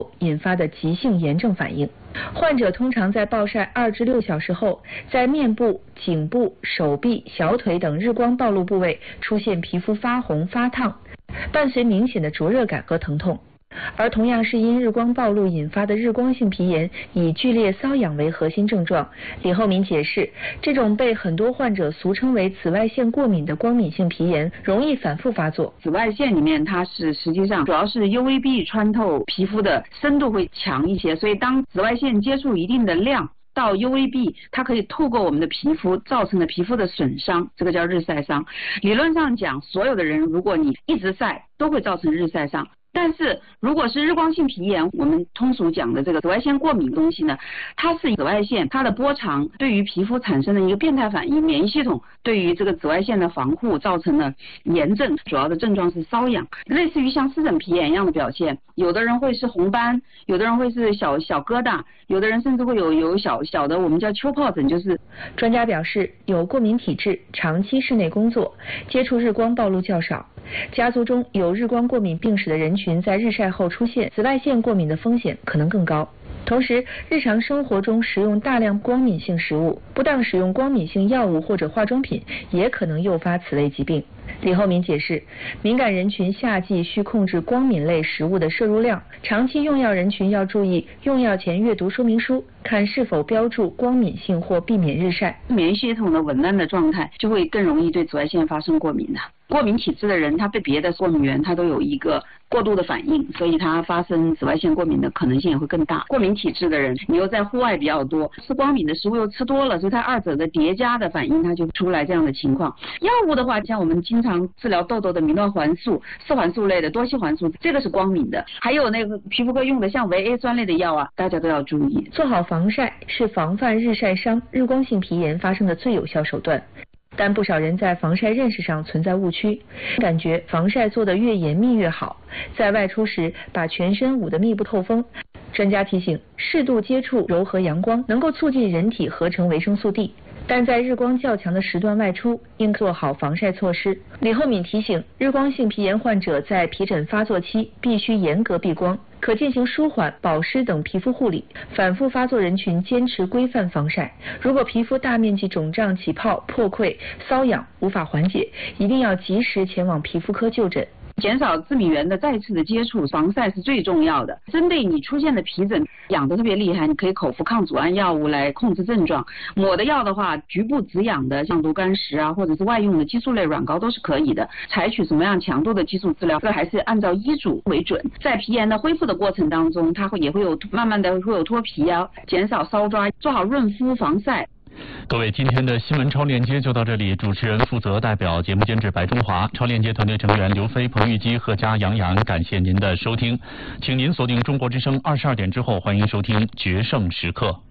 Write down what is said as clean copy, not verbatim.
引发的急性炎症反应。患者通常在暴晒2至6小时后，在面部、颈部、手臂、小腿等日光暴露部位出现皮肤发红发烫，伴随明显的灼热感和疼痛。而同样是因日光暴露引发的日光性皮炎，以剧烈瘙痒为核心症状。李厚民解释，这种被很多患者俗称为紫外线过敏的光敏性皮炎，容易反复发作。 紫外线里面它是实际上主要是 UVB 穿透皮肤的深度会强一些，所以当紫外线接触一定的量到 UVB， 它可以透过我们的皮肤造成的皮肤的损伤，这个叫日晒伤。理论上讲，所有的人如果你一直晒，都会造成日晒伤。但是如果是日光性皮炎，我们通俗讲的这个紫外线过敏东西呢，它是紫外线它的波长对于皮肤产生的一个变态反应，免疫系统对于这个紫外线的防护造成了炎症，主要的症状是瘙痒，类似于像湿疹皮炎一样的表现。有的人会是红斑，有的人会是小疙瘩，有的人甚至会有小的我们叫丘疱疹。就是专家表示，有过敏体质、长期室内工作、接触日光暴露较少、家族中有日光过敏病史的人群，在日晒后出现紫外线过敏的风险可能更高。同时，日常生活中食用大量光敏性食物，不当使用光敏性药物或者化妆品，也可能诱发此类疾病。李厚民解释，敏感人群夏季需控制光敏类食物的摄入量，长期用药人群要注意用药前阅读说明书，看是否标注光敏性或避免日晒。 免疫系统的紊乱的状态，就会更容易对紫外线发生过敏的。过敏体质的人，他对别的过敏源他都有一个过度的反应，所以他发生紫外线过敏的可能性也会更大。过敏体质的人，你又在户外比较多，吃光敏的食物又吃多了，所以它二者的叠加的反应，它就出来这样的情况。药物的话，像我们经常治疗痘痘的米诺环素、四环素类的多烯环素，这个是光敏的。还有那个皮肤科用的像维 A 酸类的药啊，大家都要注意。 做好防晒是防范日晒伤、日光性皮炎发生的最有效手段。但不少人在防晒认识上存在误区，感觉防晒做得越严密越好，在外出时把全身捂得密不透风。专家提醒，适度接触柔和阳光能够促进人体合成维生素 D， 但在日光较强的时段外出，应做好防晒措施。李厚敏提醒，日光性皮炎患者在皮疹发作期必须严格避光，可进行舒缓、保湿等皮肤护理。反复发作人群坚持规范防晒。如果皮肤大面积肿胀、起泡、破溃、瘙痒无法缓解，一定要及时前往皮肤科就诊。 减少致敏源的再次的接触，防晒是最重要的。针对你出现的皮疹痒得特别厉害，你可以口服抗组胺药物来控制症状。抹的药的话，局部止痒的，像毒甘石啊，或者是外用的激素类软膏都是可以的。采取什么样强度的激素治疗，这还是按照医嘱为准。在皮炎的恢复的过程当中，它也会有慢慢的会有脱皮啊，减少搔抓，做好润肤防晒。 各位，今天的新闻超链接就到这里。主持人负责代表节目监制白中华，超链接团队成员刘飞、彭玉基、贺佳、杨洋，感谢您的收听，请您锁定中国之声22点之后，欢迎收听决胜时刻。